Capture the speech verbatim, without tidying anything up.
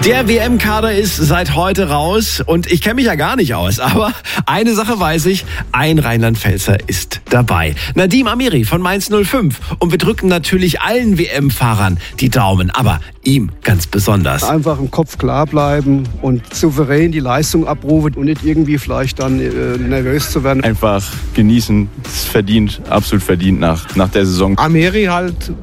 Der W M-Kader ist seit heute raus und ich kenne mich ja gar nicht aus, aber eine Sache weiß ich, ein Rheinland-Pfälzer ist dabei. Nadim Amiri von Mainz null fünf und wir drücken natürlich allen W M-Fahrern die Daumen, aber ihm ganz besonders. Einfach im Kopf klar bleiben und souverän die Leistung abrufen und nicht irgendwie vielleicht dann äh, nervös zu werden. Einfach genießen, es ist verdient, absolut verdient nach, nach der Saison. Amiri halt